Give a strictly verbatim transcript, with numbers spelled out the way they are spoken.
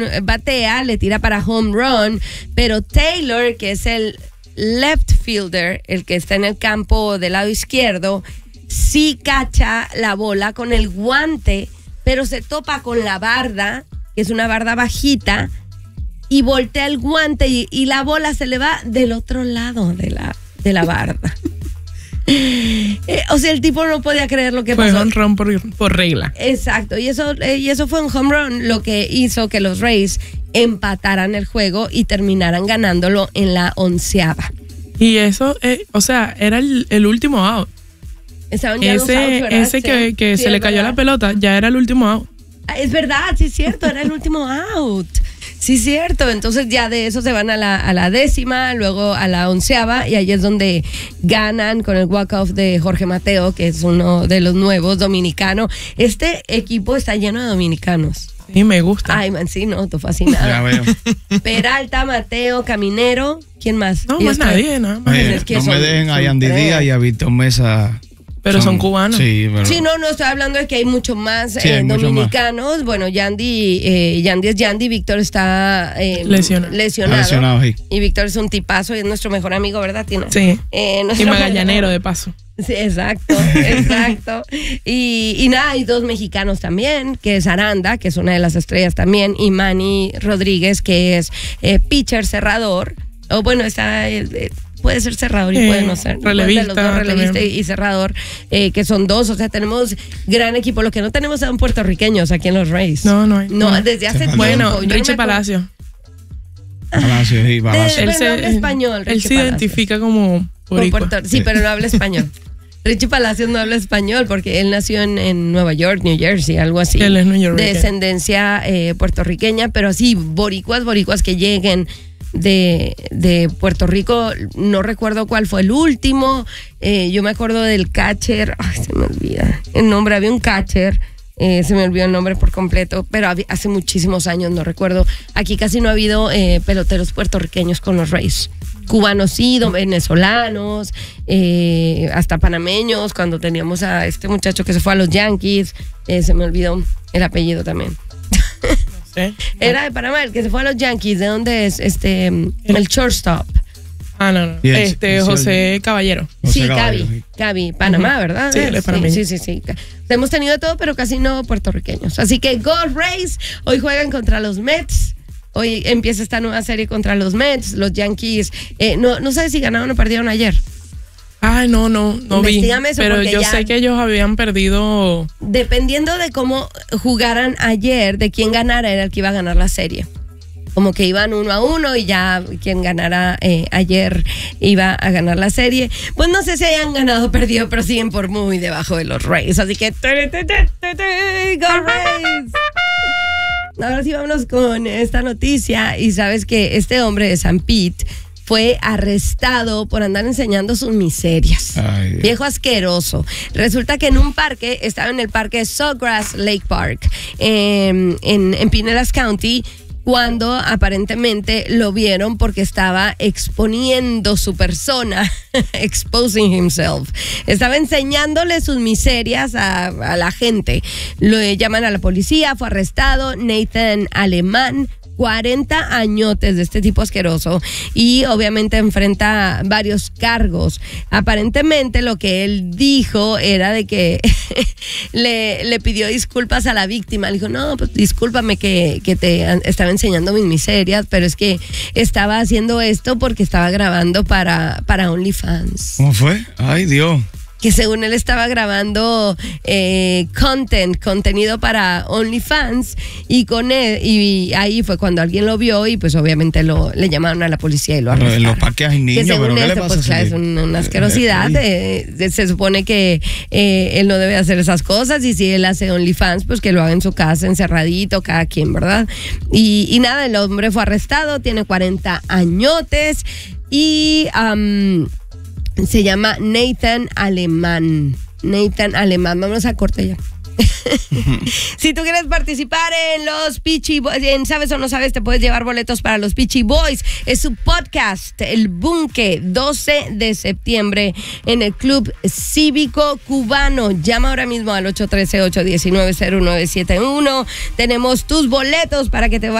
batea, le tira para home run, pero Taylor, que es el left fielder, el que está en el campo del lado izquierdo, sí cacha la bola con el guante, pero se topa con la barda, que es una barda bajita, y voltea el guante y, y la bola se le va del otro lado de la, de la barda. Eh, o sea, el tipo no podía creer lo que fue pasó. Fue un run por, por regla. Exacto, y eso, eh, y eso fue un home run, lo que hizo que los Rays empataran el juego y terminaran ganándolo en la onceava. Y eso, eh, o sea, era el, el último out. Estaban ya ese dos outs, ¿verdad? ese Sí, que, que sí, se le es cayó verdad. la pelota, ya era el último out. Es verdad, sí es cierto, era el último out. Sí, cierto. Entonces ya de eso se van a la, a la décima, luego a la onceava, y ahí es donde ganan con el walk-off de Jorge Mateo, que es uno de los nuevos dominicanos. Este equipo está lleno de dominicanos. Sí, me gusta. Ay, man, sí, no, tú fascinada. Ya veo. Peralta, Mateo, Caminero, ¿quién más? No, Ellos más tres. nadie, nada más. Oye, es que no son- me dejen a son Yandy tres. Díaz y a Víctor Mesa. Pero son cubanos. Sí, pero Sí, no, no, estoy hablando de que hay mucho más Sí, eh, hay mucho dominicanos. Bueno, Yandy, eh, Yandy es Yandy, Víctor está eh, Lesionado. lesionado. lesionado, sí. Y Víctor es un tipazo y es nuestro mejor amigo, ¿verdad, Tina? Sí. Eh, Y nuestro magallanero, mejor- de paso. Sí, exacto, exacto. Y, y nada, hay dos mexicanos también, que es Aranda, que es una de las estrellas también, y Manny Rodríguez, que es eh, pitcher cerrador. O bueno, está... eh, eh, puede ser cerrador y Eh, puede no ser. relevista De los dos, relevista también. y cerrador, eh, que son dos. O sea, tenemos gran equipo. Lo que no tenemos son puertorriqueños aquí en los Rays. No, no hay. No, no. desde hace tiempo. Bueno, Yo no Richie me acuerdo- Palacio. Palacio, sí, Palacio. Pero no habla español, Él Richie se Palacios. identifica como Con boricua. Puerto- sí, pero no habla español. Richie Palacios no habla español porque él nació en, en Nueva York, New Jersey, algo así. Él es neoyorquino. De descendencia eh, puertorriqueña, pero así, boricuas, boricuas que lleguen de, de Puerto Rico. No recuerdo cuál fue el último. Eh, yo me acuerdo del catcher. Ay, se me olvida el nombre. Había un catcher. Eh, se me olvidó el nombre por completo, pero había- hace muchísimos años, no recuerdo. Aquí casi no ha habido eh, peloteros puertorriqueños con los Rays. Cubanos sí, do- venezolanos, eh, hasta panameños, cuando teníamos a este muchacho que se fue a los Yankees, eh, se me olvidó el apellido también. ¿Sí? Era de Panamá, el que se fue a los Yankees, ¿de dónde es? Este, el shortstop. Ah, no, no. Y el- Este, el- José Caballero. José Sí, Caballero, Cavi, sí. Cavi, Panamá, Ujú. ¿verdad? Sí, él es panameño. sí, sí, sí. Hemos tenido todo, pero casi no puertorriqueños. Así que Go Rays, hoy juegan contra los Mets. Hoy empieza esta nueva serie contra los Mets. Los Yankees, eh, no, no sé si ganaron o perdieron ayer. Ay, no, no, no vi. Investígame eso, Pero porque yo ya- sé que ellos habían perdido. Dependiendo de cómo jugaran ayer, de quién ganara era el que iba a ganar la serie. Como que iban uno a uno y ya quien ganara eh, ayer iba a ganar la serie. Pues no sé si hayan ganado o perdido, pero siguen por muy debajo de los Rays. Así que ¡go Rays! Ahora sí vámonos con esta noticia. Y sabes que este hombre de San Pete fue arrestado por andar enseñando sus miserias. Ay, Dios. Viejo asqueroso. Resulta que en un parque, estaba en el parque Sawgrass Lake Park, eh, en, en Pinellas County, cuando aparentemente lo vieron porque estaba exponiendo su persona, exposing himself. Estaba enseñándole sus miserias a, a la gente. Lo llaman a la policía, fue arrestado. Nathan Alemán, cuarenta añotes de este tipo asqueroso, y obviamente enfrenta varios cargos. Aparentemente lo que él dijo era de que le, le pidió disculpas a la víctima. Le dijo, no, pues discúlpame que, que te an- estaba enseñando mis miserias, pero es que estaba haciendo esto porque estaba grabando para, para OnlyFans. ¿Cómo fue? Ay, Dios. Que según él estaba grabando eh, content, contenido para OnlyFans, y con él, y ahí fue cuando alguien lo vio y pues obviamente lo, le llamaron a la policía y lo Pero arrestaron. en los parques hay Que niños, según pero ¿qué le esto, pasa pues a claro, ese es tipo? una, una asquerosidad. Eh, eh, se supone que eh, él no debe hacer esas cosas, y si él hace OnlyFans, pues que lo haga en su casa, encerradito, cada quien, ¿verdad? Y, y nada, el hombre fue arrestado, tiene cuarenta añotes y um, se llama Nathan Alemán. Nathan Alemán. Vámonos a corte ya. Si tú quieres participar en los Peachy Boys, en Sabes o No Sabes, te puedes llevar boletos para los Peachy Boys. Es su podcast, El Bunque, doce de septiembre en el Club Cívico Cubano. Llama ahora mismo al ocho uno tres, ocho uno nueve, cero nueve siete uno. Tenemos tus boletos para que te vayas